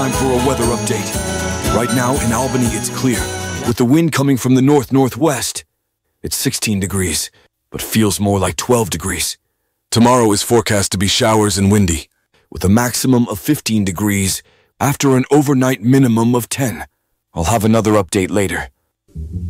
Time for a weather update. Right now in Albany, it's clear. With the wind coming from the north-northwest, it's 16 degrees, but feels more like 12 degrees. Tomorrow is forecast to be showers and windy, with a maximum of 15 degrees after an overnight minimum of 10. I'll have another update later.